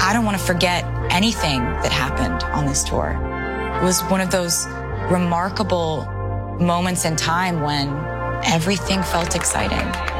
I don't want to forget anything that happened on this tour. It was one of those remarkable moments in time when everything felt exciting.